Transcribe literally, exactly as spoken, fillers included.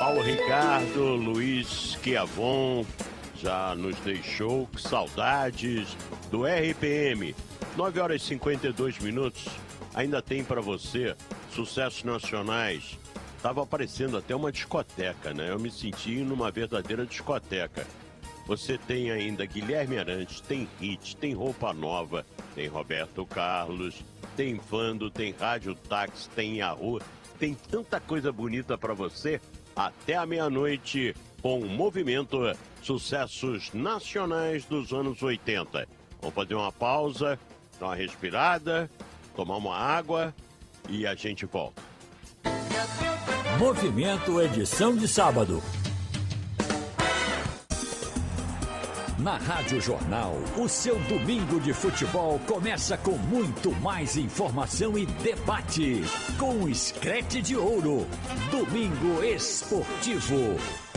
Paulo Ricardo, Luiz Quiavon já nos deixou. Que saudades do R P M. nove horas e cinquenta e dois minutos. Ainda tem para você sucessos nacionais. Tava aparecendo até uma discoteca, né? Eu me senti numa verdadeira discoteca. Você tem ainda Guilherme Arantes, tem Hit, tem Roupa Nova, tem Roberto Carlos, tem Vando, tem Rádio Táxi, tem Yahoo. Tem tanta coisa bonita para você até a meia-noite com o Movimento Sucessos Nacionais dos anos oitenta. Vamos fazer uma pausa, dar uma respirada, tomar uma água e a gente volta. Movimento edição de sábado. Na Rádio Jornal, o seu domingo de futebol começa com muito mais informação e debate. Com o Screte de Ouro. Domingo Esportivo.